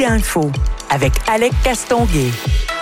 Info avec Alec Castonguay.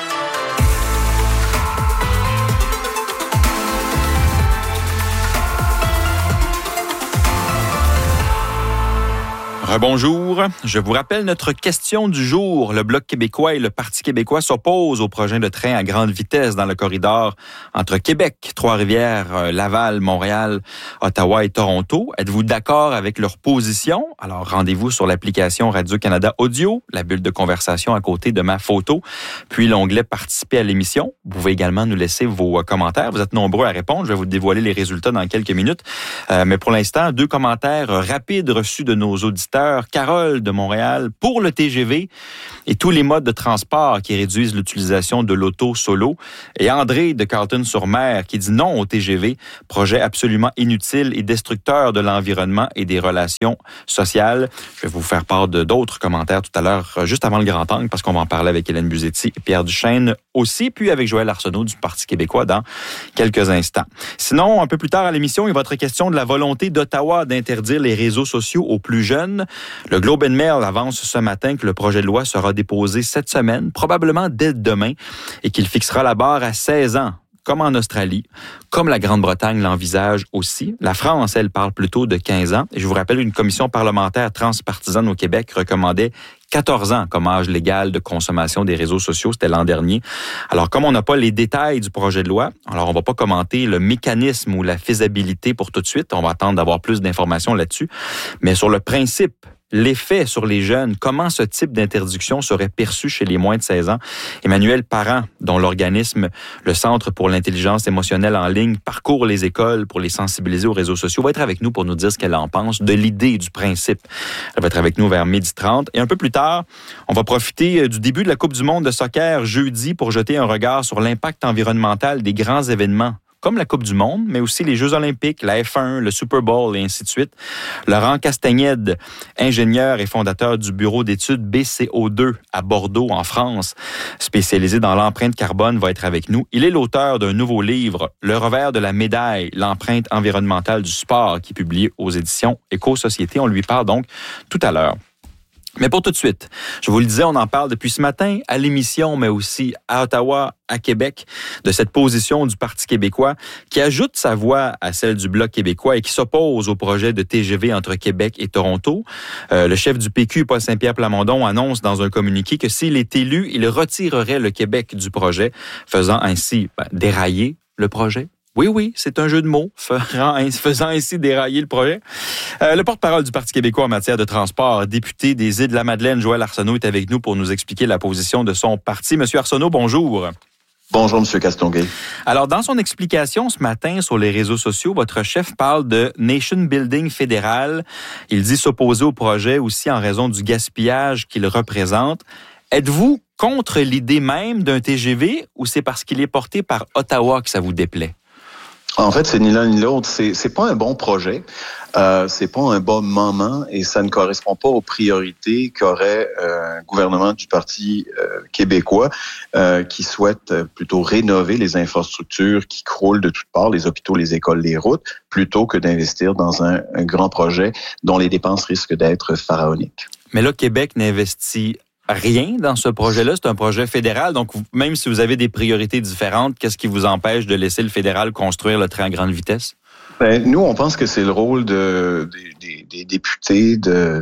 Rebonjour. Je vous rappelle notre question du jour. Le Bloc québécois et le Parti québécois s'opposent au projet de train à grande vitesse dans le corridor entre Québec, Trois-Rivières, Laval, Montréal, Ottawa et Toronto. Êtes-vous d'accord avec leur position? Alors, rendez-vous sur l'application Radio-Canada Audio, la bulle de conversation à côté de ma photo, puis l'onglet « Participer à l'émission ». Vous pouvez également nous laisser vos commentaires. Vous êtes nombreux à répondre. Je vais vous dévoiler les résultats dans quelques minutes. Mais pour l'instant, 2 commentaires rapides reçus de nos auditeurs. Carole de Montréal pour le TGV et tous les modes de transport qui réduisent l'utilisation de l'auto solo. Et André de Carleton-sur-Mer qui dit non au TGV, projet absolument inutile et destructeur de l'environnement et des relations sociales. Je vais vous faire part de d'autres commentaires tout à l'heure, juste avant le grand angle, parce qu'on va en parler avec Hélène Buzetti et Pierre Duchesne aussi, puis avec Joël Arsenault du Parti québécois dans quelques instants. Sinon, un peu plus tard à l'émission, il va être question de la volonté d'Ottawa d'interdire les réseaux sociaux aux plus jeunes. Le Globe and Mail avance ce matin que le projet de loi sera déposé cette semaine, probablement dès demain, et qu'il fixera la barre à 16 ans, comme en Australie, comme la Grande-Bretagne l'envisage aussi. La France, elle, parle plutôt de 15 ans. Et je vous rappelle, une commission parlementaire transpartisane au Québec recommandait 14 ans comme âge légal de consommation des réseaux sociaux. C'était l'an dernier. Alors, comme on n'a pas les détails du projet de loi, alors on va pas commenter le mécanisme ou la faisabilité pour tout de suite. On va attendre d'avoir plus d'informations là-dessus. Mais sur le principe, l'effet sur les jeunes, comment ce type d'interdiction serait perçu chez les moins de 16 ans. Emmanuelle Parent, dont l'organisme Le Centre pour l'intelligence émotionnelle en ligne parcourt les écoles pour les sensibiliser aux réseaux sociaux, va être avec nous pour nous dire ce qu'elle en pense de l'idée, du principe. Elle va être avec nous vers 12h30. Et un peu plus tard, on va profiter du début de la Coupe du monde de soccer jeudi pour jeter un regard sur l'impact environnemental des grands événements, comme la Coupe du monde, mais aussi les Jeux olympiques, la F1, le Super Bowl et ainsi de suite. Laurent Castagnède, ingénieur et fondateur du bureau d'études BCO2 à Bordeaux, en France, spécialisé dans l'empreinte carbone, va être avec nous. Il est l'auteur d'un nouveau livre, Le revers de la médaille, l'empreinte environnementale du sport, qui est publié aux éditions Éco-Société. On lui parle donc tout à l'heure. Mais pour tout de suite, je vous le disais, on en parle depuis ce matin à l'émission, mais aussi à Ottawa, à Québec, de cette position du Parti québécois qui ajoute sa voix à celle du Bloc québécois et qui s'oppose au projet de TGV entre Québec et Toronto. Le chef du PQ, Paul Saint-Pierre Plamondon, annonce dans un communiqué que s'il est élu, il retirerait le Québec du projet, faisant ainsi dérailler le projet. Oui, c'est un jeu de mots, faisant ainsi dérailler le projet. Le porte-parole du Parti québécois en matière de transport, député des Îles-de-la-Madeleine, Joël Arsenault, est avec nous pour nous expliquer la position de son parti. Monsieur Arsenault, bonjour. Bonjour, Monsieur Castonguay. Alors, dans son explication ce matin sur les réseaux sociaux, votre chef parle de nation building fédéral. Il dit s'opposer au projet aussi en raison du gaspillage qu'il représente. Êtes-vous contre l'idée même d'un TGV ou c'est parce qu'il est porté par Ottawa que ça vous déplaît? En fait, c'est ni l'un ni l'autre. C'est pas un bon projet. C'est pas un bon moment et ça ne correspond pas aux priorités qu'aurait un gouvernement du Parti québécois qui souhaite plutôt rénover les infrastructures qui croulent de toutes parts, les hôpitaux, les écoles, les routes, plutôt que d'investir dans un grand projet dont les dépenses risquent d'être pharaoniques. Mais là, Québec n'investit rien dans ce projet-là. C'est un projet fédéral. Donc, même si vous avez des priorités différentes, qu'est-ce qui vous empêche de laisser le fédéral construire le train à grande vitesse? Nous, on pense que c'est le rôle des députés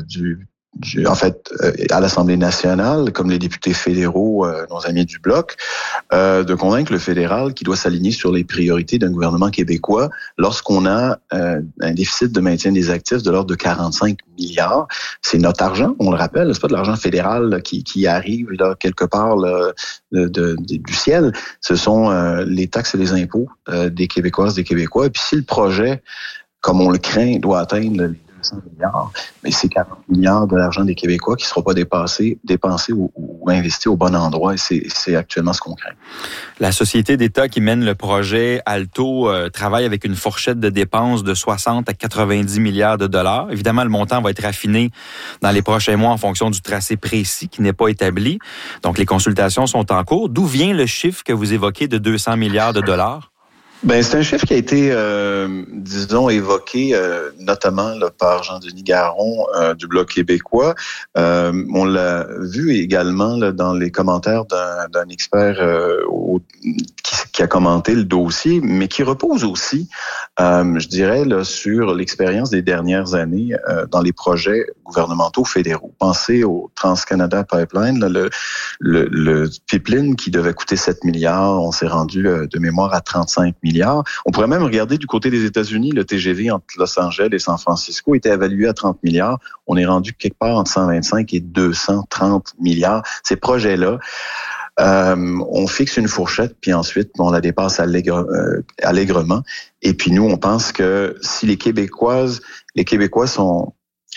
à l'Assemblée nationale, comme les députés fédéraux, nos amis du Bloc, de convaincre le fédéral qu'il doit s'aligner sur les priorités d'un gouvernement québécois lorsqu'on a un déficit de maintien des actifs de l'ordre de 45 milliards. C'est notre argent, on le rappelle, c'est pas de l'argent fédéral qui arrive là quelque part là, du ciel. Ce sont les taxes et les impôts des Québécoises, des Québécois. Et puis si le projet, comme on le craint, doit atteindre les 200 milliards, mais c'est 40 milliards de l'argent des Québécois qui ne sera pas dépensé ou investi au bon endroit, et c'est actuellement ce qu'on craint. La société d'État qui mène le projet Alto travaille avec une fourchette de dépenses de 60 à 90 milliards de dollars. Évidemment, le montant va être affiné dans les prochains mois en fonction du tracé précis qui n'est pas établi. Donc, les consultations sont en cours. D'où vient le chiffre que vous évoquez de 200 milliards de dollars? Ben, c'est un chiffre qui a été, disons, évoqué notamment là, par Jean-Denis Garon du Bloc québécois. On l'a vu également là, dans les commentaires d'un expert qui a commenté le dossier, mais qui repose aussi, je dirais, là, sur l'expérience des dernières années dans les projets gouvernementaux fédéraux. Pensez au Trans-Canada Pipeline, là, le pipeline qui devait coûter 7 milliards, on s'est rendu de mémoire à 35 milliards. On pourrait même regarder du côté des États-Unis, le TGV entre Los Angeles et San Francisco était évalué à 30 milliards. On est rendu quelque part entre 125 et 230 milliards. Ces projets-là, on fixe une fourchette, puis ensuite, on la dépasse allègrement. Et puis nous, on pense que si les Québécois sont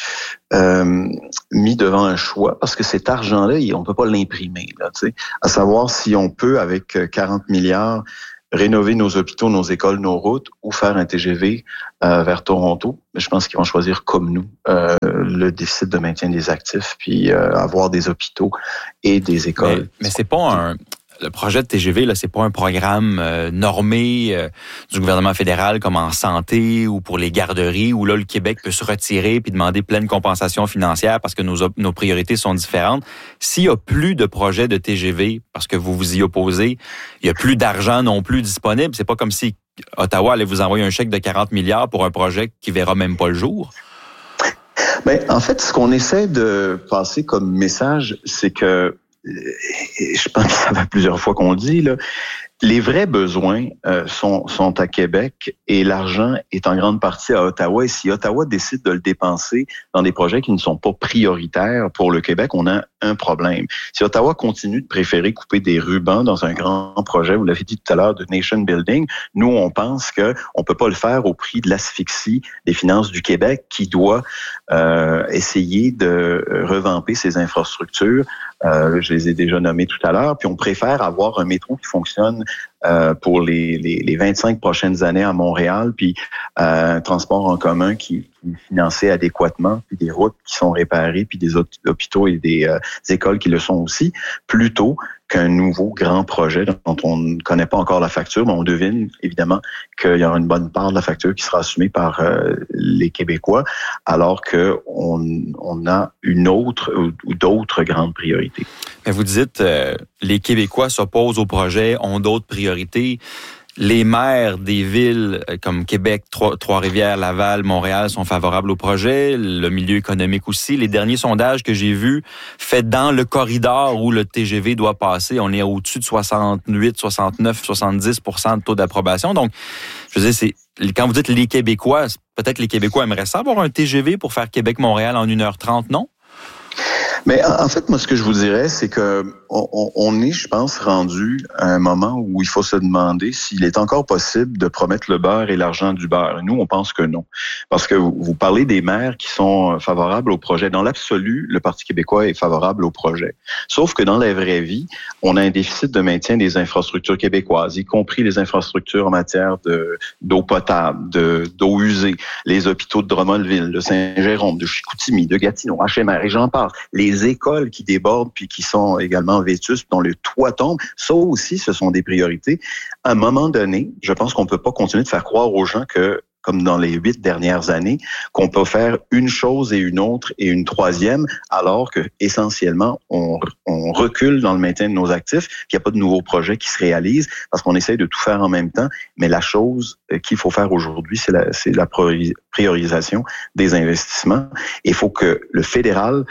mis devant un choix, parce que cet argent-là, on peut pas l'imprimer, là, tu sais, à savoir si on peut, avec 40 milliards, rénover nos hôpitaux, nos écoles, nos routes, ou faire un TGV vers Toronto. Mais je pense qu'ils vont choisir comme nous le déficit de maintien des actifs, puis avoir des hôpitaux et des écoles. Mais c'est pas le projet de TGV, là, c'est pas un programme normé du gouvernement fédéral comme en santé ou pour les garderies où là le Québec peut se retirer puis demander pleine compensation financière parce que nos priorités sont différentes. S'il y a plus de projets de TGV parce que vous vous y opposez, il y a plus d'argent non plus disponible. C'est pas comme si Ottawa allait vous envoyer un chèque de 40 milliards pour un projet qui verra même pas le jour. Ben, en fait, ce qu'on essaie de passer comme message, c'est que je pense que ça fait plusieurs fois qu'on le dit, là, les vrais besoins sont à Québec et l'argent est en grande partie à Ottawa. Et si Ottawa décide de le dépenser dans des projets qui ne sont pas prioritaires pour le Québec, on a un problème. Si Ottawa continue de préférer couper des rubans dans un grand projet, vous l'avez dit tout à l'heure, de nation building, nous, on pense qu'on peut pas le faire au prix de l'asphyxie des finances du Québec qui doit essayer de revamper ses infrastructures. Je les ai déjà nommés tout à l'heure. Puis on préfère avoir un métro qui fonctionne pour les 25 prochaines années à Montréal, puis un transport en commun qui est financé adéquatement, puis des routes qui sont réparées, puis des hôpitaux et des écoles qui le sont aussi, plutôt qu'un nouveau grand projet dont on ne connaît pas encore la facture, mais on devine évidemment qu'il y aura une bonne part de la facture qui sera assumée par les Québécois, alors qu'on a une autre ou d'autres grandes priorités. Mais vous dites, les Québécois s'opposent au projet, ont d'autres priorités. Les maires des villes comme Québec, Trois-Rivières, Laval, Montréal sont favorables au projet. Le milieu économique aussi. Les derniers sondages que j'ai vus faits dans le corridor où le TGV doit passer, on est au-dessus de 68, 69, 70% de taux d'approbation. Donc, je veux dire, quand vous dites les Québécois, peut-être les Québécois aimeraient ça avoir un TGV pour faire Québec-Montréal en 1h30, non? Mais en fait, moi, ce que je vous dirais, c'est que on est, je pense, rendu à un moment où il faut se demander s'il est encore possible de promettre le beurre et l'argent du beurre. Nous, on pense que non. Parce que vous parlez des maires qui sont favorables au projet. Dans l'absolu, le Parti québécois est favorable au projet. Sauf que dans la vraie vie, on a un déficit de maintien des infrastructures québécoises, y compris les infrastructures en matière d'eau potable, d'eau usée, les hôpitaux de Drummondville, de Saint-Jérôme, de Chicoutimi, de Gatineau, HMR, et j'en parle. Les écoles qui débordent puis qui sont également vétustes, dont le toit tombe, ça aussi, ce sont des priorités. À un moment donné, je pense qu'on peut pas continuer de faire croire aux gens que, comme dans les 8 dernières années, qu'on peut faire une chose et une autre et une troisième, alors que essentiellement on recule dans le maintien de nos actifs, qu'il n'y a pas de nouveaux projets qui se réalisent, parce qu'on essaye de tout faire en même temps. Mais la chose qu'il faut faire aujourd'hui, c'est la priorisation des investissements. Il faut que le fédéral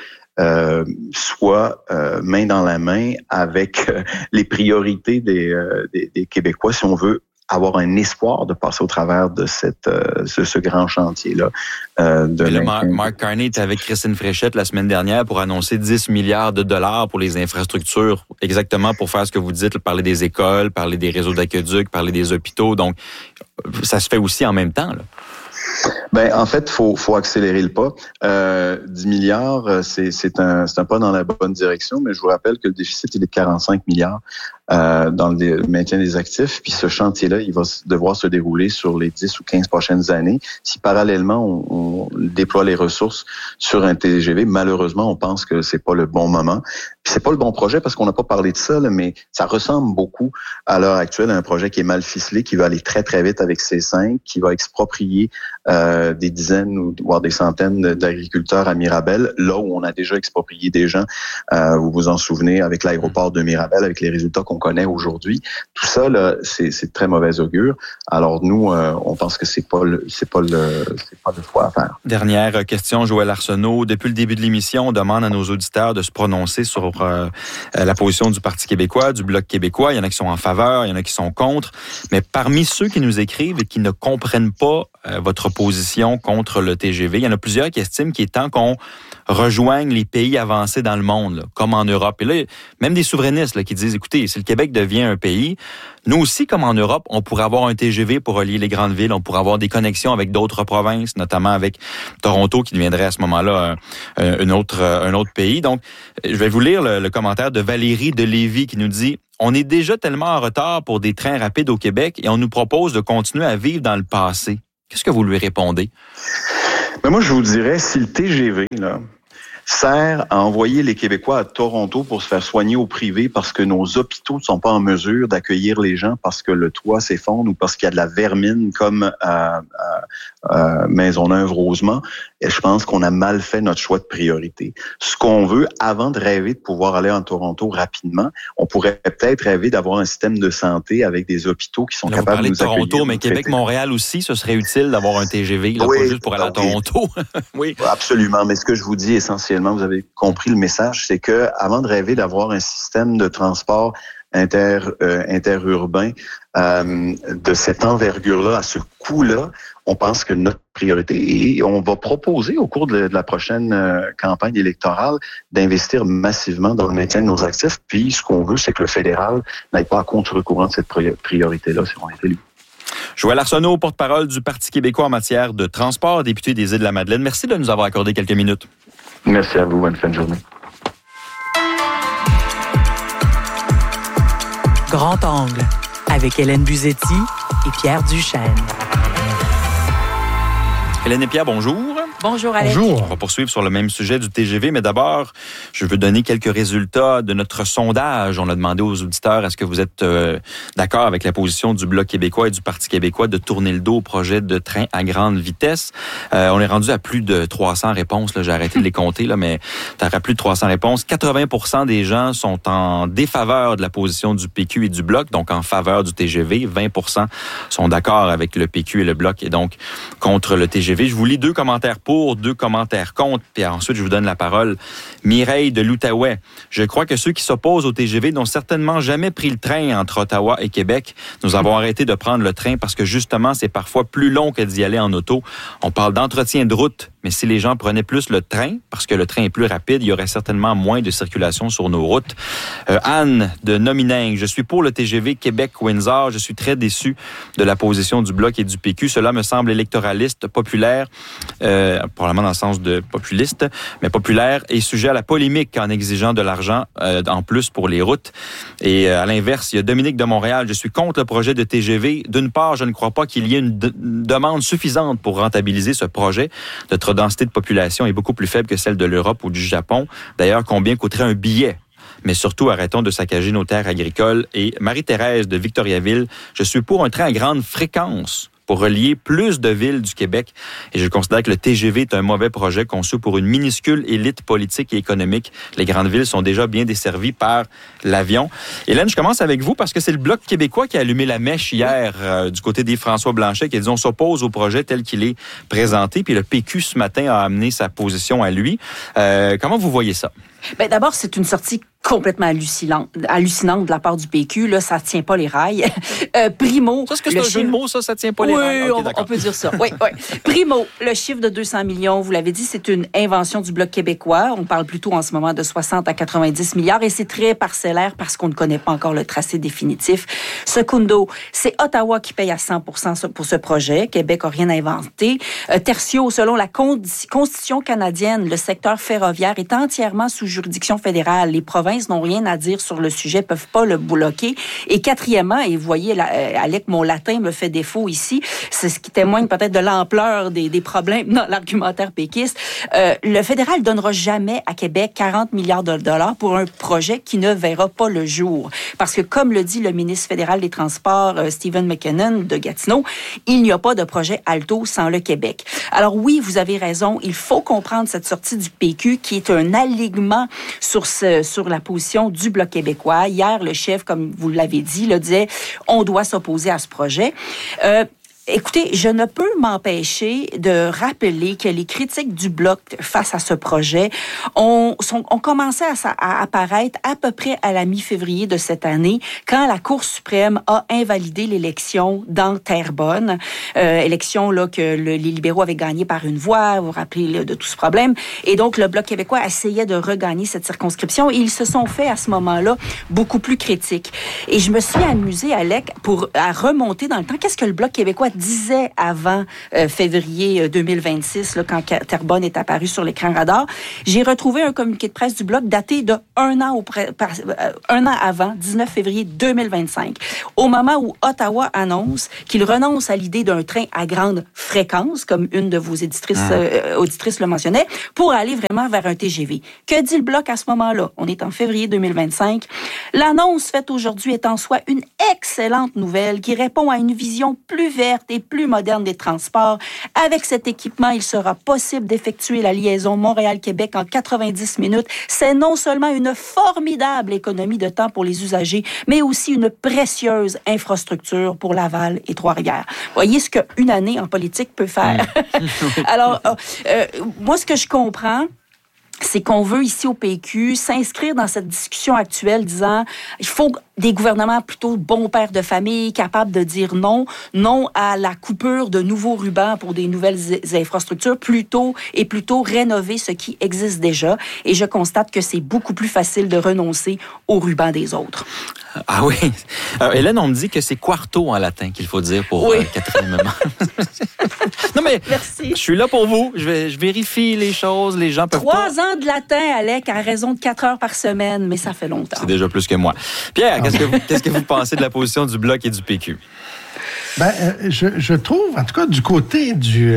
soit main dans la main avec les priorités des Québécois si on veut avoir un espoir de passer au travers de ce grand chantier-là. Mark Carney était avec Christine Fréchette la semaine dernière pour annoncer 10 milliards de dollars pour les infrastructures, exactement pour faire ce que vous dites, parler des écoles, parler des réseaux d'aqueducs, parler des hôpitaux. Donc, ça se fait aussi en même temps, là. Ben, en fait, faut accélérer le pas. 10 milliards, c'est un pas dans la bonne direction, mais je vous rappelle que le déficit, il est de 45 milliards. dans le maintien des actifs. Puis ce chantier-là, il va devoir se dérouler sur les 10 ou 15 prochaines années. Si parallèlement, on déploie les ressources sur un TGV, malheureusement, on pense que c'est pas le bon moment. Puis c'est pas le bon projet parce qu'on n'a pas parlé de ça, là, mais ça ressemble beaucoup à l'heure actuelle à un projet qui est mal ficelé, qui va aller très, très vite avec C5, qui va exproprier des dizaines ou voire des centaines d'agriculteurs à Mirabel, là où on a déjà exproprié des gens. Vous vous en souvenez avec l'aéroport de Mirabel, avec les résultats qu'on connaît aujourd'hui. Tout ça, là, c'est très mauvais augure. Alors nous, on pense que c'est pas le choix à faire. Dernière question, Joël Arsenault. Depuis le début de l'émission, on demande à nos auditeurs de se prononcer sur la position du Parti québécois, du Bloc québécois. Il y en a qui sont en faveur, il y en a qui sont contre. Mais parmi ceux qui nous écrivent et qui ne comprennent pas votre position contre le TGV, il y en a plusieurs qui estiment qu'il est temps qu'on rejoigne les pays avancés dans le monde, là, comme en Europe. Et là, même des souverainistes là, qui disent, écoutez, si le Québec devient un pays, nous aussi, comme en Europe, on pourrait avoir un TGV pour relier les grandes villes, on pourrait avoir des connexions avec d'autres provinces, notamment avec Toronto, qui deviendrait à ce moment-là un autre pays. Donc, je vais vous lire le commentaire de Valérie de Lévis qui nous dit « On est déjà tellement en retard pour des trains rapides au Québec et on nous propose de continuer à vivre dans le passé. » Qu'est-ce que vous lui répondez? Ben moi, je vous dirais, si le TGV, là, sert à envoyer les Québécois à Toronto pour se faire soigner au privé parce que nos hôpitaux ne sont pas en mesure d'accueillir les gens parce que le toit s'effondre ou parce qu'il y a de la vermine comme à Maisonneuve-Rosemont, et je pense qu'on a mal fait notre choix de priorité. Ce qu'on veut, avant de rêver de pouvoir aller en Toronto rapidement, on pourrait peut-être rêver d'avoir un système de santé avec des hôpitaux qui sont capables de nous accueillir. Toronto, mais Québec-Montréal aussi, ce serait utile d'avoir un TGV, là, pas juste pour aller à Toronto. Oui. Absolument, mais ce que je vous dis essentiellement, vous avez compris le message, c'est que avant de rêver d'avoir un système de transport interurbain de cette envergure-là, à ce coût-là, on pense que notre priorité, et on va proposer au cours de la prochaine campagne électorale d'investir massivement dans le maintien de nos actifs. Puis ce qu'on veut, c'est que le fédéral n'aille pas à contre-courant de cette priorité-là si on est élu. Joël Arsenault, porte-parole du Parti québécois en matière de transport, député des Îles-de-la-Madeleine. Merci de nous avoir accordé quelques minutes. Merci à vous. Bonne fin de journée. Grand angle, avec Hélène Buzetti et Pierre Duchesne. Hélène et Pierre, bonjour. Bonjour, Alex. Bonjour. On va poursuivre sur le même sujet du TGV, mais d'abord, je veux donner quelques résultats de notre sondage. On a demandé aux auditeurs, est-ce que vous êtes d'accord avec la position du Bloc québécois et du Parti québécois de tourner le dos au projet de train à grande vitesse? On est rendu à plus de 300 réponses. Là, j'ai arrêté de les compter, là, mais t'as plus de 300 réponses. 80% des gens sont en défaveur de la position du PQ et du Bloc, donc en faveur du TGV. 20% sont d'accord avec le PQ et le Bloc et donc contre le TGV. Je vous lis 2 commentaires pour, 2 commentaires contre, puis ensuite je vous donne la parole. Mireille de l'Outaouais. Je crois que ceux qui s'opposent au TGV n'ont certainement jamais pris le train entre Ottawa et Québec. Nous avons arrêté de prendre le train parce que justement, c'est parfois plus long que d'y aller en auto. On parle d'entretien de route, mais si les gens prenaient plus le train, parce que le train est plus rapide, il y aurait certainement moins de circulation sur nos routes. Anne de Nomining. Je suis pour le TGV Québec-Windsor. Je suis très déçu de la position du Bloc et du PQ. Cela me semble électoraliste, populaire, probablement dans le sens de populiste, mais populaire et sujet à la polémique en exigeant de l'argent en plus pour les routes. Et à l'inverse, il y a Dominique de Montréal. Je suis contre le projet de TGV. D'une part, je ne crois pas qu'il y ait une demande suffisante pour rentabiliser ce projet. Notre densité de population est beaucoup plus faible que celle de l'Europe ou du Japon. D'ailleurs, combien coûterait un billet? Mais surtout, arrêtons de saccager nos terres agricoles. Et Marie-Thérèse de Victoriaville, je suis pour un train à grande fréquence pour relier plus de villes du Québec. Et je considère que le TGV est un mauvais projet conçu pour une minuscule élite politique et économique. Les grandes villes sont déjà bien desservies par l'avion. Hélène, je commence avec vous parce que c'est le Bloc québécois qui a allumé la mèche hier du côté des François Blanchet qui a dit on s'oppose au projet tel qu'il est présenté. Puis le PQ ce matin a amené sa position à lui. Comment vous voyez ça? Ben, d'abord, c'est une sortie complètement hallucinante de la part du PQ. Là, ça tient pas les rails. Primo. Ça, est-ce que c'est un jeu de mots, ça tient pas les Oui, Okay, on peut dire ça. Oui. Primo, le chiffre de 200 millions, vous l'avez dit, c'est une invention du Bloc québécois. On parle plutôt en ce moment de 60 à 90 milliards et c'est très parcellaire parce qu'on ne connaît pas encore le tracé définitif. Secundo, c'est Ottawa qui paye à 100% pour ce projet. Québec n'a rien inventé. Tertio, selon la Constitution canadienne, le secteur ferroviaire est entièrement sous juridiction fédérale. Les provinces n'ont rien à dire sur le sujet, peuvent pas le bloquer. Et quatrièmement, et vous voyez, Alec, mon latin me fait défaut ici, c'est ce qui témoigne peut-être de l'ampleur des problèmes dans l'argumentaire péquiste. Le fédéral donnera jamais à Québec 40 milliards de dollars pour un projet qui ne verra pas le jour. Parce que, comme le dit le ministre fédéral des Transports, Stephen McKinnon de Gatineau, il n'y a pas de projet Alto sans le Québec. Alors oui, vous avez raison, il faut comprendre cette sortie du PQ qui est un alignement sur la position du Bloc québécois. Hier, le chef, comme vous l'avez dit, le disait, on doit s'opposer à ce projet. Écoutez, je ne peux m'empêcher de rappeler que les critiques du Bloc face à ce projet ont commencé à apparaître à peu près à la mi-février de cette année, quand la Cour suprême a invalidé l'élection dans Terrebonne, élection là que les libéraux avaient gagné par une voix, vous vous rappelez là, de tout ce problème, et donc le Bloc québécois essayait de regagner cette circonscription, et ils se sont fait à ce moment-là beaucoup plus critiques. Et je me suis amusée, Alec, à remonter dans le temps. Qu'est-ce que le Bloc québécois disait avant février 2026, là, quand Terrebonne est apparu sur l'écran radar? J'ai retrouvé un communiqué de presse du Bloc daté de un an avant, 19 février 2025, au moment où Ottawa annonce qu'il renonce à l'idée d'un train à grande fréquence, comme une de vos auditrices le mentionnait, pour aller vraiment vers un TGV. Que dit le Bloc à ce moment-là? On est en février 2025. L'annonce faite aujourd'hui est en soi une excellente nouvelle qui répond à une vision plus verte et plus moderne des transports. Avec cet équipement, il sera possible d'effectuer la liaison Montréal-Québec en 90 minutes. C'est non seulement une formidable économie de temps pour les usagers, mais aussi une précieuse infrastructure pour Laval et Trois-Rivières. Voyez ce qu'une année en politique peut faire. Alors, moi, ce que je comprends, c'est qu'on veut, ici au PQ, s'inscrire dans cette discussion actuelle disant il faut des gouvernements plutôt bons pères de famille, capables de dire non à la coupure de nouveaux rubans pour des nouvelles infrastructures, plutôt rénover ce qui existe déjà. Et je constate que c'est beaucoup plus facile de renoncer aux rubans des autres. Ah oui. Hélène, on me dit que c'est quarto en latin qu'il faut dire pour quatrième moment. Non, mais merci. Je suis là pour vous. Je vérifie les choses. Les gens peuvent 3 ans de latin, Alec, à raison de 4 heures par semaine, mais ça fait longtemps. C'est déjà plus que moi. Pierre, qu'est-ce que vous pensez de la position du Bloc et du PQ? Je trouve, en tout cas, du côté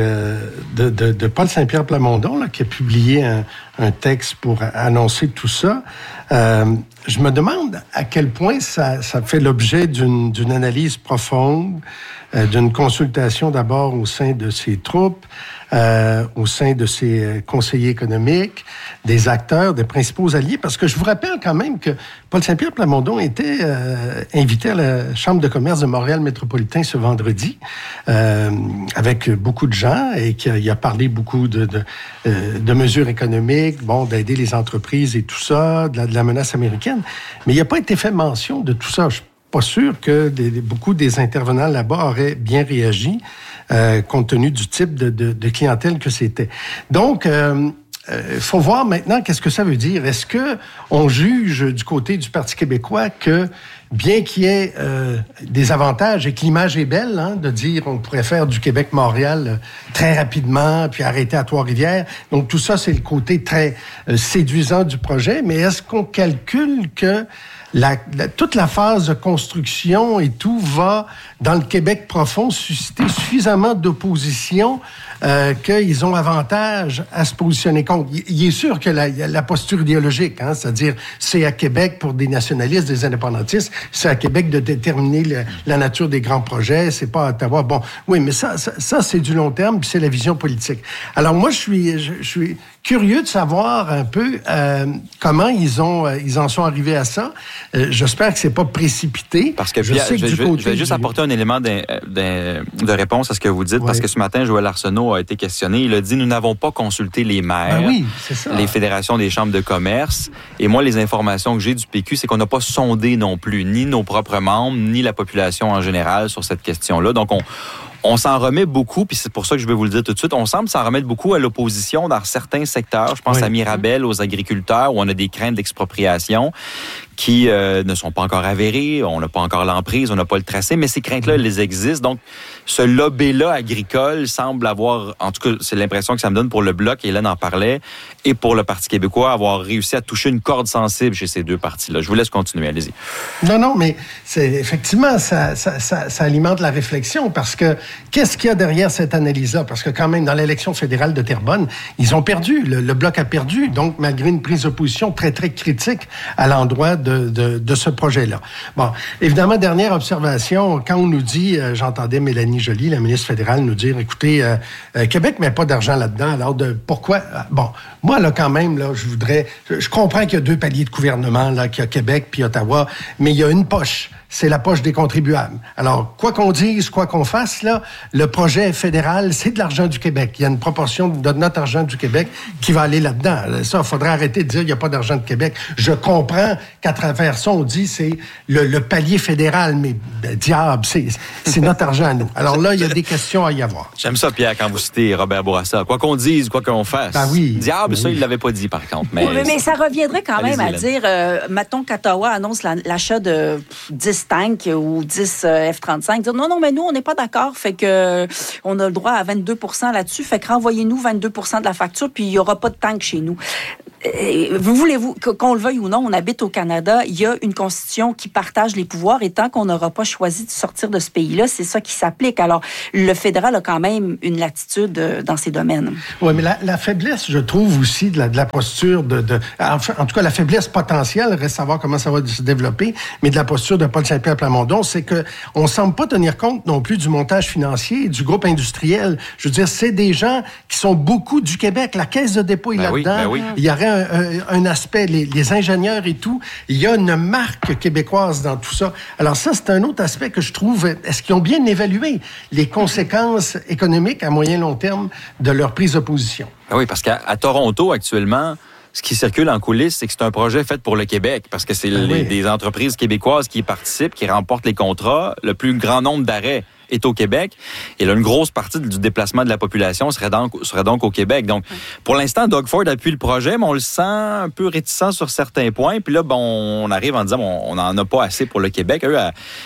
de Paul Saint-Pierre Plamondon, là, qui a publié un texte pour annoncer tout ça, je me demande à quel point ça fait l'objet d'une analyse profonde, d'une consultation d'abord au sein de ses troupes, au sein de ses conseillers économiques, des acteurs, des principaux alliés, parce que je vous rappelle quand même que Paul Saint-Pierre Plamondon était invité à la Chambre de commerce de Montréal métropolitain ce vendredi, avec beaucoup de gens, et qu'il a parlé beaucoup de mesures économiques, d'aider les entreprises et tout ça, de la menace américaine, mais il n'a pas été fait mention de tout ça. Je suis pas sûr que beaucoup des intervenants là-bas auraient bien réagi, compte tenu du type de clientèle que c'était. Donc, faut voir maintenant qu'est-ce que ça veut dire. Est-ce que on juge du côté du Parti québécois que, bien qu'il y ait des avantages et que l'image est belle, de dire on pourrait faire du Québec-Montréal très rapidement, puis arrêter à Trois-Rivières. Donc, tout ça, c'est le côté très séduisant du projet. Mais est-ce qu'on calcule que toute la phase de construction et tout va, dans le Québec profond, susciter suffisamment d'opposition qu'ils ont avantage à se positionner contre? Il est sûr que la posture idéologique, c'est-à-dire c'est à Québec pour des nationalistes, des indépendantistes, c'est à Québec de déterminer la nature des grands projets, c'est pas à Ottawa. Bon, oui, mais ça c'est du long terme, puis c'est la vision politique. Alors moi, je suis curieux de savoir un peu comment ils en sont arrivés à ça. J'espère que c'est pas précipité. Parce que je vais juste apporter un élément de réponse à ce que vous dites, parce que ce matin, Joël Arsenault a été questionné. Il a dit, nous n'avons pas consulté les maires, les fédérations des chambres de commerce. Et moi, les informations que j'ai du PQ, c'est qu'on n'a pas sondé non plus ni nos propres membres, ni la population en général sur cette question-là. Donc, On s'en remet beaucoup, puis c'est pour ça que je vais vous le dire tout de suite, on semble s'en remettre beaucoup à l'opposition dans certains secteurs. Je pense à Mirabel, aux agriculteurs, où on a des craintes d'expropriation qui ne sont pas encore avérées, on n'a pas encore l'emprise, on n'a pas le tracé, mais ces craintes-là, elles existent. Donc, ce lobby-là agricole semble avoir, en tout cas, c'est l'impression que ça me donne pour le Bloc, Hélène en parlait, et pour le Parti québécois, avoir réussi à toucher une corde sensible chez ces deux partis-là. Je vous laisse continuer, allez-y. Non, mais effectivement, ça alimente la réflexion, parce que qu'est-ce qu'il y a derrière cette analyse-là? Parce que quand même, dans l'élection fédérale de Terrebonne, ils ont perdu, le Bloc a perdu, donc malgré une prise de position très, très critique à l'endroit de ce projet-là. Bon, évidemment, dernière observation, quand on nous dit, j'entendais Mélanie Joly, la ministre fédérale, nous dire, écoutez, Québec met pas d'argent là-dedans, alors pourquoi? Bon, moi, là, quand même, là, je comprends qu'il y a deux paliers de gouvernement, là, qu'il y a Québec puis Ottawa, mais il y a une poche. C'est la poche des contribuables. Alors, quoi qu'on dise, quoi qu'on fasse, là, le projet fédéral, c'est de l'argent du Québec. Il y a une proportion de notre argent du Québec qui va aller là-dedans. Ça, il faudrait arrêter de dire qu'il n'y a pas d'argent de Québec. Je comprends qu'à travers ça, on dit c'est le palier fédéral, mais diable, c'est notre argent à nous. Alors là, il y a des questions à y avoir. J'aime ça, Pierre, quand vous citez Robert Bourassa. Quoi qu'on dise, quoi qu'on fasse. Ben oui. Diable, ça, il l'avait pas dit, par contre. Mais ça reviendrait quand même à dire, mettons qu'Ottawa annonce l'achat de 10 tanks ou 10 F-35, dire non, mais nous, on n'est pas d'accord, fait que on a le droit à 22 % là-dessus, fait que renvoyez-nous 22 % de la facture, puis il n'y aura pas de tank chez nous. Vous voulez-vous, qu'on le veuille ou non, on habite au Canada, il y a une constitution qui partage les pouvoirs et tant qu'on n'aura pas choisi de sortir de ce pays-là, c'est ça qui s'applique. Alors, le fédéral a quand même une latitude dans ces domaines. Oui, mais la faiblesse, je trouve aussi de la posture en tout cas, la faiblesse potentielle, reste à voir comment ça va se développer, mais de la posture de Paul Saint-Pierre Plamondon, c'est que on semble pas tenir compte non plus du montage financier du groupe industriel. Je veux dire, c'est des gens qui sont beaucoup du Québec. La Caisse de dépôt est là-dedans. Oui. Il y aurait un aspect, les ingénieurs et tout, il y a une marque québécoise dans tout ça. Alors ça, c'est un autre aspect que je trouve, est-ce qu'ils ont bien évalué les conséquences économiques à moyen long terme de leur prise de position? Oui, parce qu'à Toronto, actuellement, ce qui circule en coulisses, c'est que c'est un projet fait pour le Québec, parce que c'est des entreprises québécoises qui y participent, qui remportent les contrats. Le plus grand nombre d'arrêts est au Québec. Et là, une grosse partie du déplacement de la population serait donc au Québec. Donc, pour l'instant, Doug Ford appuie le projet, mais on le sent un peu réticent sur certains points. Puis là, on arrive en disant on n'en a pas assez pour le Québec. Eux,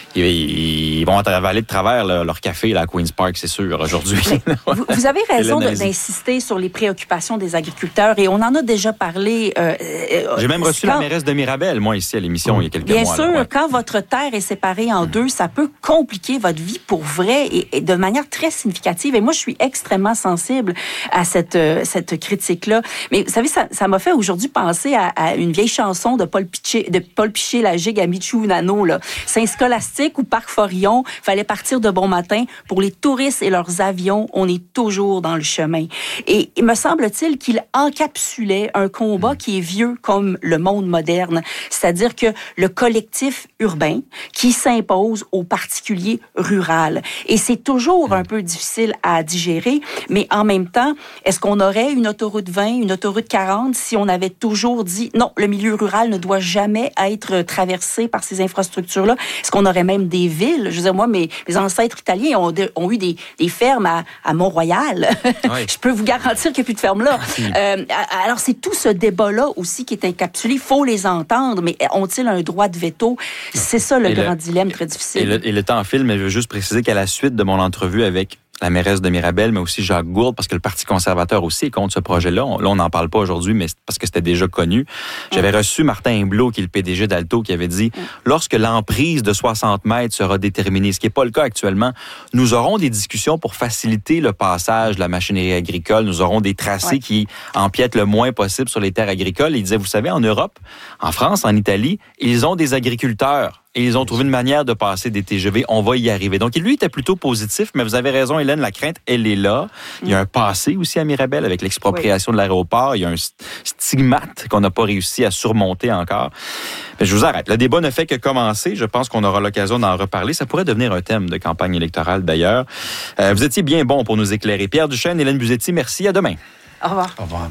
ils vont avaler de travers leur café là, à Queen's Park, c'est sûr, aujourd'hui. Vous avez raison d'insister sur les préoccupations des agriculteurs et on en a déjà parlé. J'ai même reçu la mairesse de Mirabel, moi, ici à l'émission, il y a quelques mois. Bien sûr, quand votre terre est séparée en deux, ça peut compliquer votre vie pour vrai et de manière très significative. Et moi, je suis extrêmement sensible à cette critique-là. Mais vous savez, ça m'a fait aujourd'hui penser à une vieille chanson de Paul Piché, la gigue à Michou Nano, là. Saint-Scolastique ou Parc Forillon, fallait partir de bon matin. Pour les touristes et leurs avions, on est toujours dans le chemin. Et il me semble-t-il qu'il encapsulait un combat qui est vieux comme le monde moderne. C'est-à-dire que le collectif urbain qui s'impose au particulier rural. Et c'est toujours un peu difficile à digérer, mais en même temps, est-ce qu'on aurait une autoroute 20, une autoroute 40 si on avait toujours dit non, le milieu rural ne doit jamais être traversé par ces infrastructures-là? Est-ce qu'on aurait même des villes? Je veux dire, moi, mes ancêtres italiens ont eu des fermes à Mont-Royal. Oui. Je peux vous garantir qu'il n'y a plus de fermes là. Alors, c'est tout ce débat-là aussi qui est encapsulé. Il faut les entendre, mais ont-ils un droit de veto? C'est ça le grand dilemme très difficile. Et le temps file, mais je veux juste préciser qu'à la suite de mon entrevue avec la mairesse de Mirabel, mais aussi Jacques Gourde, parce que le Parti conservateur aussi est contre ce projet-là. Là, on n'en parle pas aujourd'hui, mais c'est parce que c'était déjà connu. J'avais reçu Martin Imblot, qui est le PDG d'Alto, qui avait dit « Lorsque l'emprise de 60 mètres sera déterminée, ce qui n'est pas le cas actuellement, nous aurons des discussions pour faciliter le passage de la machinerie agricole. Nous aurons des tracés qui empiètent le moins possible sur les terres agricoles. » Et il disait, vous savez, en Europe, en France, en Italie, ils ont des agriculteurs. Et ils ont trouvé une manière de passer des TGV. On va y arriver. Donc, lui était plutôt positif, mais vous avez raison, Hélène, la crainte, elle est là. Il y a un passé aussi à Mirabel avec l'expropriation de l'aéroport. Il y a un stigmate qu'on n'a pas réussi à surmonter encore. Mais je vous arrête. Le débat ne fait que commencer. Je pense qu'on aura l'occasion d'en reparler. Ça pourrait devenir un thème de campagne électorale, d'ailleurs. Vous étiez bien bons pour nous éclairer. Pierre Duchesne, Hélène Buzzetti, merci. À demain. Au revoir. Au revoir.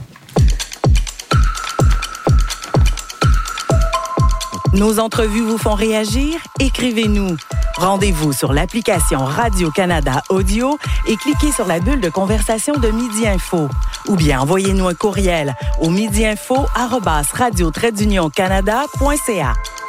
Nos entrevues vous font réagir? Écrivez-nous. Rendez-vous sur l'application Radio-Canada Audio et cliquez sur la bulle de conversation de Midi Info. Ou bien envoyez-nous un courriel au midiinfo@radio-canada.ca.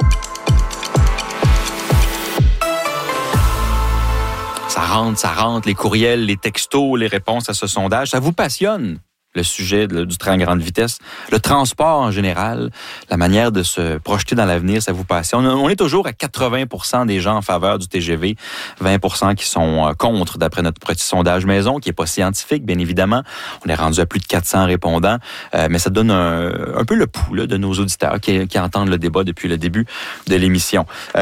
Ça rentre, les courriels, les textos, les réponses à ce sondage. Ça vous passionne, le sujet du train à grande vitesse, le transport en général, la manière de se projeter dans l'avenir, ça vous passionne. On est toujours à 80% des gens en faveur du TGV, 20% qui sont contre, d'après notre petit sondage maison, qui n'est pas scientifique, bien évidemment. On est rendu à plus de 400 répondants, mais ça donne un peu le pouls là, de nos auditeurs qui entendent le débat depuis le début de l'émission.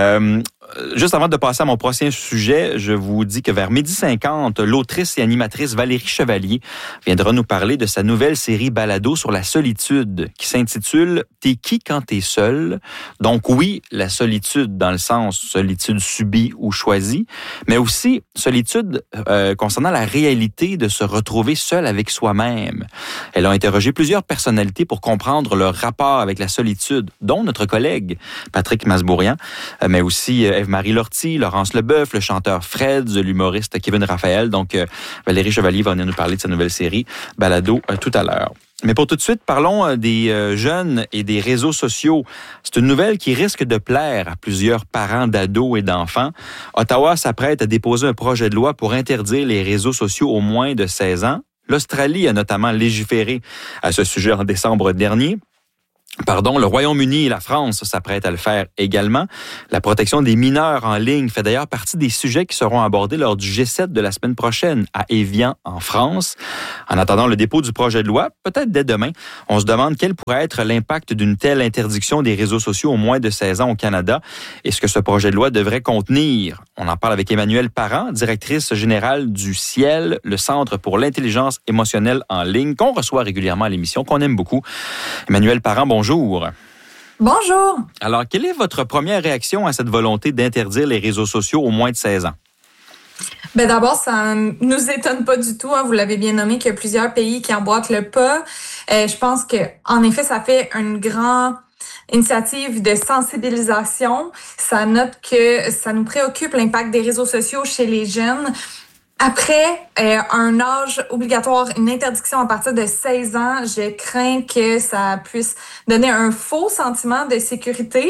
Juste avant de passer à mon prochain sujet, je vous dis que vers 12h50, l'autrice et animatrice Valérie Chevalier viendra nous parler de sa nouvelle série balado sur la solitude qui s'intitule « T'es qui quand t'es seul ?» Donc oui, la solitude dans le sens solitude subie ou choisie, mais aussi solitude concernant la réalité de se retrouver seul avec soi-même. Elle a interrogé plusieurs personnalités pour comprendre leur rapport avec la solitude, dont notre collègue Patrick Masbourian, mais aussi Eve-Marie Lortie, Laurence Leboeuf, le chanteur Fred, l'humoriste Kevin Raphaël. Donc, Valérie Chevalier va venir nous parler de sa nouvelle série Balado tout à l'heure. Mais pour tout de suite, parlons des jeunes et des réseaux sociaux. C'est une nouvelle qui risque de plaire à plusieurs parents d'ados et d'enfants. Ottawa s'apprête à déposer un projet de loi pour interdire les réseaux sociaux aux moins de 16 ans. L'Australie a notamment légiféré à ce sujet en décembre dernier. Le Royaume-Uni et la France s'apprêtent à le faire également. La protection des mineurs en ligne fait d'ailleurs partie des sujets qui seront abordés lors du G7 de la semaine prochaine à Évian, en France. En attendant le dépôt du projet de loi, peut-être dès demain, on se demande quel pourrait être l'impact d'une telle interdiction des réseaux sociaux aux moins de 16 ans au Canada et ce que ce projet de loi devrait contenir. On en parle avec Emmanuelle Parent, directrice générale du Ciel, le Centre pour l'intelligence émotionnelle en ligne, qu'on reçoit régulièrement à l'émission, qu'on aime beaucoup. Emmanuelle Parent, bonjour. Bonjour. Alors, quelle est votre première réaction à cette volonté d'interdire les réseaux sociaux aux moins de 16 ans? Ben d'abord, ça nous étonne pas du tout. Vous l'avez bien nommé qu'il y a plusieurs pays qui emboîtent le pas. Je pense que, en effet, ça fait une grande initiative de sensibilisation. Ça note que ça nous préoccupe l'impact des réseaux sociaux chez les jeunes. Après un âge obligatoire, une interdiction à partir de 16 ans, je crains que ça puisse donner un faux sentiment de sécurité.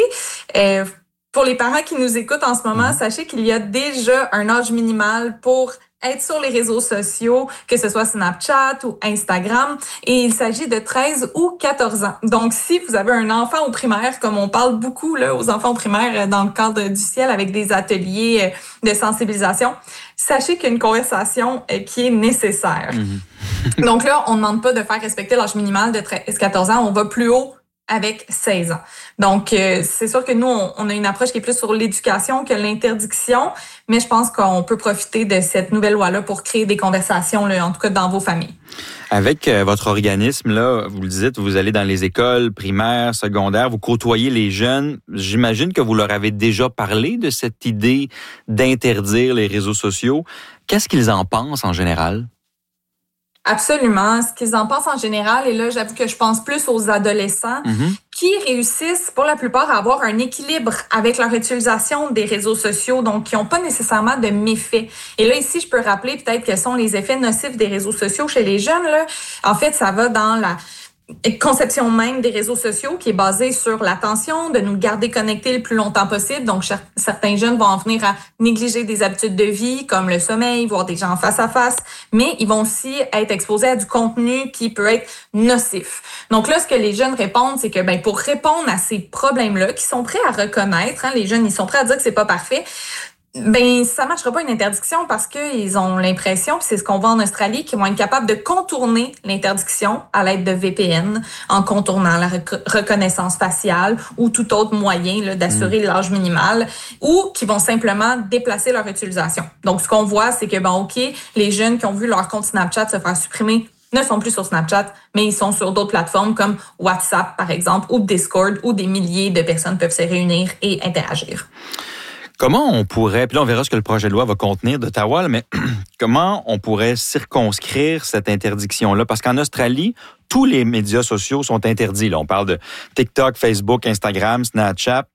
Pour les parents qui nous écoutent en ce moment, sachez qu'il y a déjà un âge minimal pour être sur les réseaux sociaux, que ce soit Snapchat ou Instagram, et il s'agit de 13 ou 14 ans. Donc, si vous avez un enfant au primaire, comme on parle beaucoup là, aux enfants au primaire dans le cadre du Ciel avec des ateliers de sensibilisation, sachez qu'il y a une conversation qui est nécessaire. Donc là, on ne demande pas de faire respecter l'âge minimal de 13-14 ans, on va plus haut avec 16 ans. Donc, c'est sûr que nous, on a une approche qui est plus sur l'éducation que l'interdiction, mais je pense qu'on peut profiter de cette nouvelle loi-là pour créer des conversations, là, en tout cas dans vos familles. Avec votre organisme, là, vous le dites, vous allez dans les écoles primaires, secondaires, vous côtoyez les jeunes. J'imagine que vous leur avez déjà parlé de cette idée d'interdire les réseaux sociaux. Qu'est-ce qu'ils en pensent en général? Absolument. Ce qu'ils en pensent en général, et là, j'avoue que je pense plus aux adolescents qui réussissent pour la plupart à avoir un équilibre avec leur utilisation des réseaux sociaux, donc qui n'ont pas nécessairement de méfaits. Et là, ici, je peux rappeler peut-être quels sont les effets nocifs des réseaux sociaux chez les jeunes. Là. En fait, ça va dans la conception même des réseaux sociaux qui est basée sur l'attention, de nous garder connectés le plus longtemps possible. Donc, certains jeunes vont en venir à négliger des habitudes de vie comme le sommeil, voir des gens face à face, mais ils vont aussi être exposés à du contenu qui peut être nocif. Donc là, ce que les jeunes répondent, c'est que pour répondre à ces problèmes-là, qui sont prêts à reconnaître, les jeunes, ils sont prêts à dire que c'est pas parfait, ça marchera pas une interdiction parce qu'ils ont l'impression, puis c'est ce qu'on voit en Australie, qu'ils vont être capables de contourner l'interdiction à l'aide de VPN, en contournant la reconnaissance faciale ou tout autre moyen là, d'assurer l'âge minimal, ou qui vont simplement déplacer leur utilisation. Donc, ce qu'on voit, c'est que, les jeunes qui ont vu leur compte Snapchat se faire supprimer ne sont plus sur Snapchat, mais ils sont sur d'autres plateformes comme WhatsApp, par exemple, ou Discord, où des milliers de personnes peuvent se réunir et interagir. Comment on pourrait, puis là on verra ce que le projet de loi va contenir d'Ottawa, mais comment on pourrait circonscrire cette interdiction-là? Parce qu'en Australie, tous les médias sociaux sont interdits. Là, on parle de TikTok, Facebook, Instagram, Snapchat.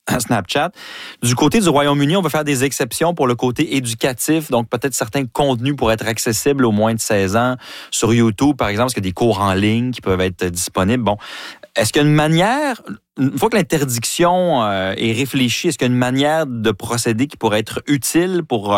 Du côté du Royaume-Uni, on va faire des exceptions pour le côté éducatif. Donc, peut-être certains contenus pourraient être accessibles aux moins de 16 ans sur YouTube, par exemple, parce qu'il y a des cours en ligne qui peuvent être disponibles. Bon, est-ce qu'il y a une manière, une fois que l'interdiction est réfléchie, est-ce qu'il y a une manière de procéder qui pourrait être utile pour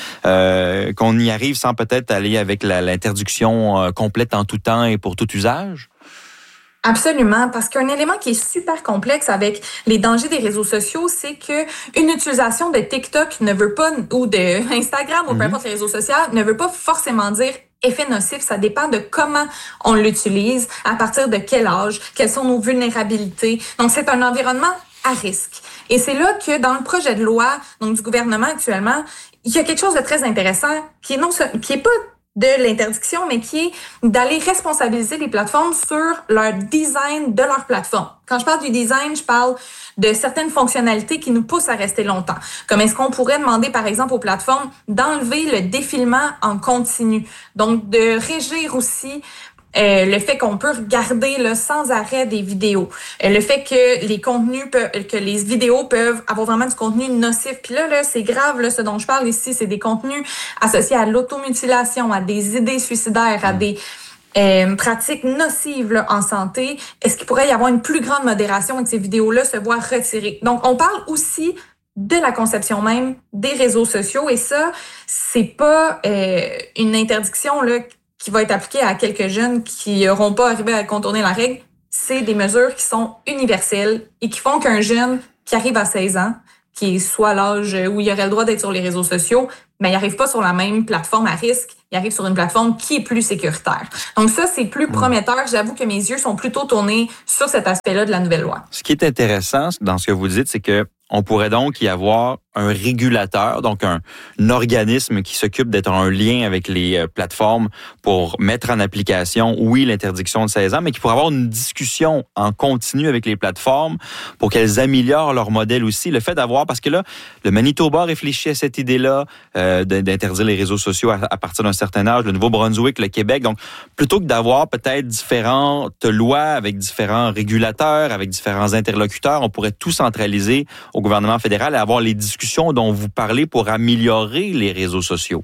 qu'on y arrive sans peut-être aller avec l'interdiction complète en tout temps et pour tout usage? Absolument, parce qu'un élément qui est super complexe avec les dangers des réseaux sociaux, c'est que une utilisation de TikTok ne veut pas, ou de Instagram, ou peu importe les réseaux sociaux, ne veut pas forcément dire effet nocif. Ça dépend de comment on l'utilise, à partir de quel âge, quelles sont nos vulnérabilités. Donc, c'est un environnement à risque. Et c'est là que dans le projet de loi donc du gouvernement actuellement, il y a quelque chose de très intéressant qui est pas de l'interdiction, mais qui est d'aller responsabiliser les plateformes sur leur design de leur plateforme. Quand je parle du design, je parle de certaines fonctionnalités qui nous poussent à rester longtemps. Comme est-ce qu'on pourrait demander, par exemple, aux plateformes d'enlever le défilement en continu. Donc, de régir aussi le fait qu'on peut regarder là, sans arrêt des vidéos. Le fait que les contenus que les vidéos peuvent avoir vraiment du contenu nocif. Puis là, c'est grave, là, ce dont je parle ici, c'est des contenus associés à l'automutilation, à des idées suicidaires, à des pratiques nocives là, en santé. Est-ce qu'il pourrait y avoir une plus grande modération et que ces vidéos-là se voient retirées? Donc, on parle aussi de la conception même des réseaux sociaux. Et ça, c'est pas une interdiction là qui va être appliquée à quelques jeunes qui n'auront pas arrivé à contourner la règle. C'est des mesures qui sont universelles et qui font qu'un jeune qui arrive à 16 ans, qui est soit l'âge où il aurait le droit d'être sur les réseaux sociaux, mais il n'arrive pas sur la même plateforme à risque, il arrive sur une plateforme qui est plus sécuritaire. Donc ça, c'est plus prometteur. J'avoue que mes yeux sont plutôt tournés sur cet aspect-là de la nouvelle loi. Ce qui est intéressant dans ce que vous dites, c'est que on pourrait donc y avoir un régulateur, donc un organisme qui s'occupe d'être en lien avec les plateformes pour mettre en application, oui, l'interdiction de 16 ans, mais qui pourrait avoir une discussion en continu avec les plateformes pour qu'elles améliorent leur modèle aussi. Le fait d'avoir, parce que là, le Manitoba réfléchit à cette idée-là d'interdire les réseaux sociaux à partir d'un certain âge, le Nouveau-Brunswick, le Québec. Donc, plutôt que d'avoir peut-être différentes lois avec différents régulateurs, avec différents interlocuteurs, on pourrait tout centraliser au gouvernement fédéral et avoir les discussions dont vous parlez pour améliorer les réseaux sociaux.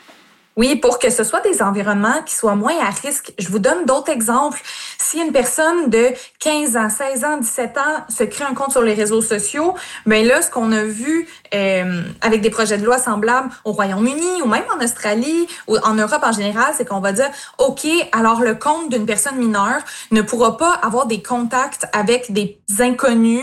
Oui, pour que ce soit des environnements qui soient moins à risque. Je vous donne d'autres exemples. Si une personne de 15 ans, 16 ans, 17 ans se crée un compte sur les réseaux sociaux, ben là, ce qu'on a vu avec des projets de loi semblables au Royaume-Uni ou même en Australie ou en Europe en général, c'est qu'on va dire, OK, alors le compte d'une personne mineure ne pourra pas avoir des contacts avec des inconnus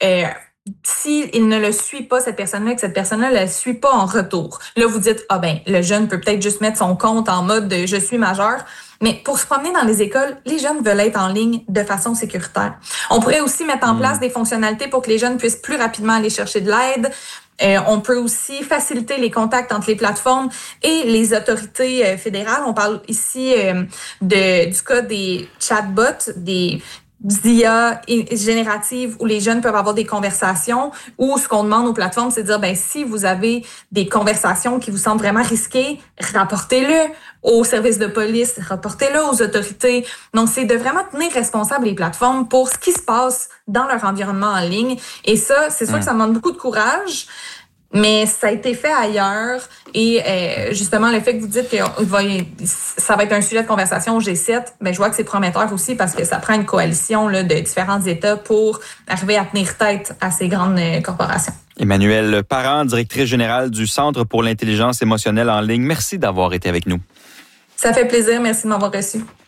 s'il ne le suit pas, cette personne-là, et que cette personne-là ne le suit pas en retour. Là, vous dites, le jeune peut peut-être juste mettre son compte en mode « je suis majeur ». Mais pour se promener dans les écoles, les jeunes veulent être en ligne de façon sécuritaire. On pourrait aussi mettre en place des fonctionnalités pour que les jeunes puissent plus rapidement aller chercher de l'aide. On peut aussi faciliter les contacts entre les plateformes et les autorités fédérales. On parle ici du cas des chatbots, des d'IA générative où les jeunes peuvent avoir des conversations, où ce qu'on demande aux plateformes, c'est de dire, si vous avez des conversations qui vous semblent vraiment risquées, rapportez-le aux services de police, rapportez-le aux autorités. Donc, c'est de vraiment tenir responsables les plateformes pour ce qui se passe dans leur environnement en ligne. Et ça, c'est sûr que ça demande beaucoup de courage, mais ça a été fait ailleurs et justement le fait que vous dites que ça va être un sujet de conversation au G7, je vois que c'est prometteur aussi parce que ça prend une coalition là, de différents États pour arriver à tenir tête à ces grandes corporations. Emmanuelle Parent, directrice générale du Centre pour l'intelligence émotionnelle en ligne, merci d'avoir été avec nous. Ça fait plaisir, merci de m'avoir reçu.